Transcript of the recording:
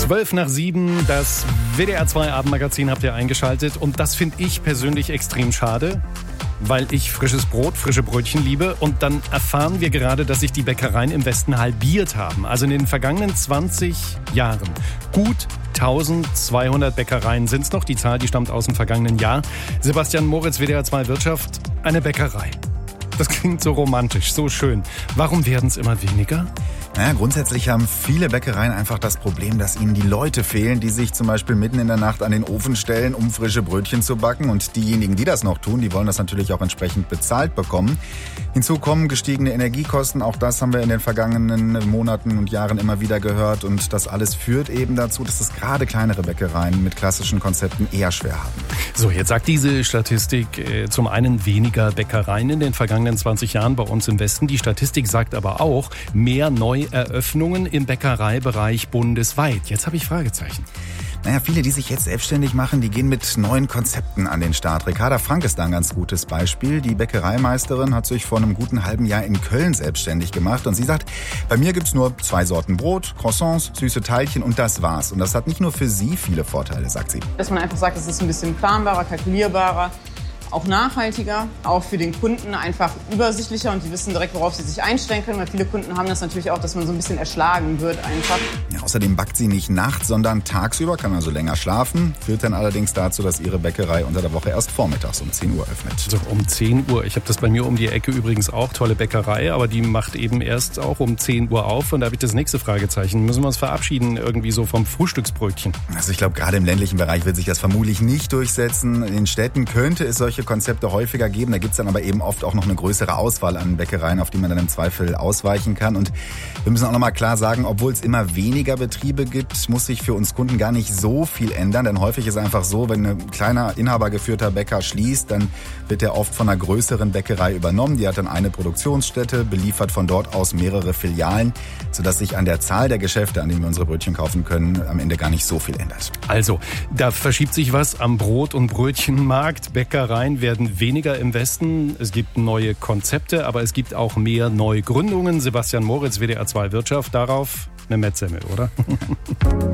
7:12, das WDR 2 Abendmagazin habt ihr eingeschaltet und das finde ich persönlich extrem schade, weil ich frisches Brot, frische Brötchen liebe und dann erfahren wir gerade, dass sich die Bäckereien im Westen halbiert haben. Also in den vergangenen 20 Jahren gut 1200 Bäckereien sind es noch. Die Zahl, die stammt aus dem vergangenen Jahr. Sebastian Moritz, WDR 2 Wirtschaft, eine Bäckerei. Das klingt so romantisch, so schön. Warum werden es immer weniger? Naja, grundsätzlich haben viele Bäckereien einfach das Problem, dass ihnen die Leute fehlen, die sich zum Beispiel mitten in der Nacht an den Ofen stellen, um frische Brötchen zu backen. Und diejenigen, die das noch tun, die wollen das natürlich auch entsprechend bezahlt bekommen. Hinzu kommen gestiegene Energiekosten. Auch das haben wir in den vergangenen Monaten und Jahren immer wieder gehört. Und das alles führt eben dazu, dass es gerade kleinere Bäckereien mit klassischen Konzepten eher schwer haben. So, jetzt sagt diese Statistik zum einen weniger Bäckereien in den vergangenen 20 Jahren bei uns im Westen. Die Statistik sagt aber auch mehr Neueröffnungen im Bäckereibereich bundesweit. Jetzt habe ich Fragezeichen. Naja, viele, die sich jetzt selbstständig machen, die gehen mit neuen Konzepten an den Start. Ricarda Frank ist da ein ganz gutes Beispiel. Die Bäckereimeisterin hat sich vor einem guten halben Jahr in Köln selbstständig gemacht. Und sie sagt, bei mir gibt's nur 2 Sorten Brot, Croissants, süße Teilchen und das war's. Und das hat nicht nur für sie viele Vorteile, sagt sie. Dass man einfach sagt, es ist ein bisschen planbarer, kalkulierbarer, auch nachhaltiger, auch für den Kunden einfach übersichtlicher und die wissen direkt, worauf sie sich einstellen können, weil viele Kunden haben das natürlich auch, dass man so ein bisschen erschlagen wird einfach. Ja, außerdem backt sie nicht nachts, sondern tagsüber, kann also länger schlafen, führt dann allerdings dazu, dass ihre Bäckerei unter der Woche erst vormittags um 10 Uhr öffnet. So, um 10 Uhr. Ich habe das bei mir um die Ecke übrigens auch, tolle Bäckerei, aber die macht eben erst auch um 10 Uhr auf und da habe ich das nächste Fragezeichen. Müssen wir uns verabschieden irgendwie so vom Frühstücksbrötchen? Also ich glaube, gerade im ländlichen Bereich wird sich das vermutlich nicht durchsetzen. In den Städten könnte es solche Konzepte häufiger geben. Da gibt's dann aber eben oft auch noch eine größere Auswahl an Bäckereien, auf die man dann im Zweifel ausweichen kann. Und wir müssen auch noch mal klar sagen, obwohl es immer weniger Betriebe gibt, muss sich für uns Kunden gar nicht so viel ändern. Denn häufig ist einfach so, wenn ein kleiner inhabergeführter Bäcker schließt, dann wird er oft von einer größeren Bäckerei übernommen. Die hat dann eine Produktionsstätte, beliefert von dort aus mehrere Filialen, sodass sich an der Zahl der Geschäfte, an denen wir unsere Brötchen kaufen können, am Ende gar nicht so viel ändert. Also, da verschiebt sich was am Brot- und Brötchenmarkt. Bäckereien werden weniger im Westen. Es gibt neue Konzepte, aber es gibt auch mehr Neugründungen. Sebastian Moritz, WDR 2 Wirtschaft, darauf eine Mettsemmel, oder?